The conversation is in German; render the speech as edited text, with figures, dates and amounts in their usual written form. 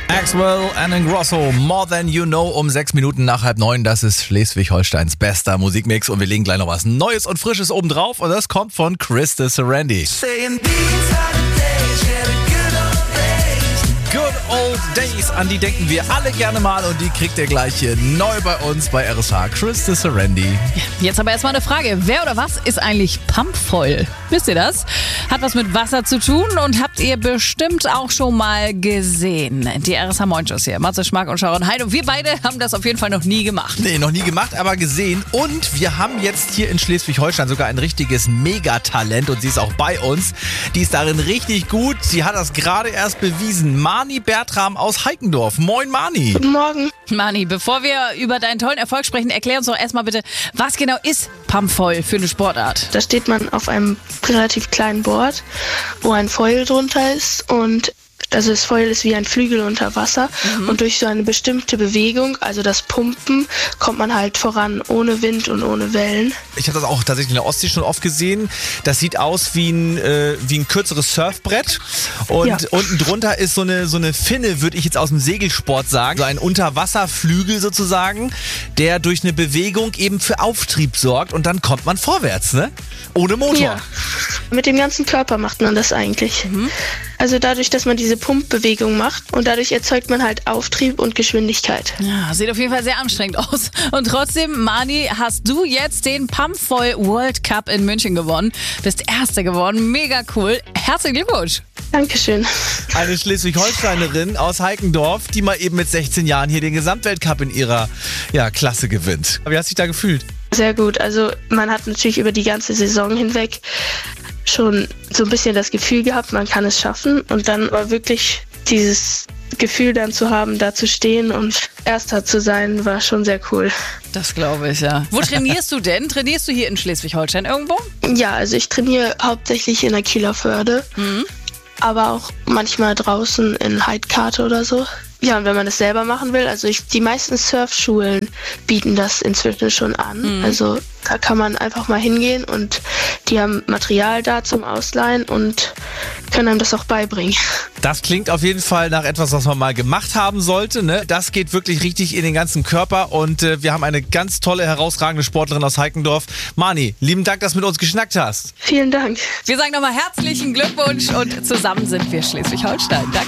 Maxwell and Ingrosso, More Than You Know, um 6 Minuten nach 8:30. Das ist Schleswig-Holsteins bester Musikmix und wir legen gleich noch was Neues und Frisches obendrauf und das kommt von Chris de Serendi. Good Old Days, an die denken wir alle gerne mal und die kriegt ihr gleich hier neu bei uns bei RSH. Chris de Serendi. Jetzt aber erstmal eine Frage. Wer oder was ist eigentlich Pumpfoil? Wisst ihr das? Hat was mit Wasser zu tun und habt ihr bestimmt auch schon mal gesehen. Die RSH Moin-Shows hier. Matze Schmack und Sharon Heid. Und wir beide haben das auf jeden Fall noch nie gemacht. Nee, noch nie gemacht, aber gesehen. Und wir haben jetzt hier in Schleswig-Holstein sogar ein richtiges Megatalent und sie ist auch bei uns. Die ist darin richtig gut. Sie hat das gerade erst bewiesen. Mani Bertram aus Heikendorf. Moin Mani. Guten Morgen. Mani, bevor wir über deinen tollen Erfolg sprechen, erklär uns doch erstmal bitte, was genau ist Pumpfoil für eine Sportart? Da steht man auf einem relativ kleinen Board, wo ein Foil drunter ist und also das Foil ist wie ein Flügel unter Wasser und durch so eine bestimmte Bewegung, also das Pumpen, kommt man halt voran ohne Wind und ohne Wellen. Ich habe das auch tatsächlich in der Ostsee schon oft gesehen. Das sieht aus wie ein kürzeres Surfbrett und unten drunter ist so eine Finne, würde ich jetzt aus dem Segelsport sagen. So ein Unterwasserflügel sozusagen, der durch eine Bewegung eben für Auftrieb sorgt und dann kommt man vorwärts, ne? Ohne Motor. Ja, mit dem ganzen Körper macht man das eigentlich. Also dadurch, dass man diese Pumpbewegung macht und dadurch erzeugt man halt Auftrieb und Geschwindigkeit. Ja, sieht auf jeden Fall sehr anstrengend aus. Und trotzdem, Mani, hast du jetzt den Pumpfoil World Cup in München gewonnen. Bist Erste geworden. Mega cool. Herzlichen Glückwunsch. Dankeschön. Eine Schleswig-Holsteinerin aus Heikendorf, die mal eben mit 16 Jahren hier den Gesamtweltcup in ihrer Klasse gewinnt. Wie hast du dich da gefühlt? Sehr gut. Also man hat natürlich über die ganze Saison hinweg schon so ein bisschen das Gefühl gehabt, man kann es schaffen. Und dann war wirklich dieses Gefühl dann zu haben, da zu stehen und Erster zu sein, war schon sehr cool. Das glaube ich, ja. Wo trainierst du denn? Trainierst du hier in Schleswig-Holstein irgendwo? Ja, also ich trainiere hauptsächlich in der Kieler Förde, aber auch manchmal draußen in Heidkate oder so. Ja, und wenn man das selber machen will, also die meisten Surfschulen bieten das inzwischen schon an. Also da kann man einfach mal hingehen und die haben Material da zum Ausleihen und können einem das auch beibringen. Das klingt auf jeden Fall nach etwas, was man mal gemacht haben sollte, ne? Das geht wirklich richtig in den ganzen Körper und wir haben eine ganz tolle, herausragende Sportlerin aus Heikendorf. Mani, lieben Dank, dass du mit uns geschnackt hast. Vielen Dank. Wir sagen nochmal herzlichen Glückwunsch und zusammen sind wir Schleswig-Holstein. Danke.